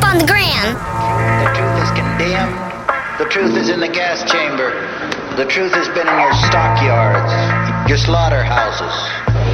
on the gram. The truth is condemned. The truth is in the gas chamber. The truth has been in your stockyards, your slaughterhouses.